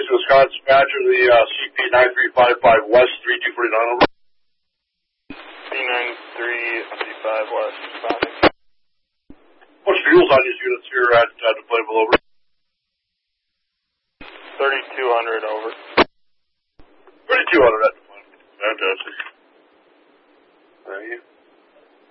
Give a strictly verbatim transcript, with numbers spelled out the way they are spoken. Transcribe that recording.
Wisconsin Badger, the uh, C P nine three five five West, three two four nine, over. C nine three five five West, responding. What's fuels on these units here at uh, Deployable, over? thirty-two hundred, over. thirty-two hundred at Deployable. Fantastic.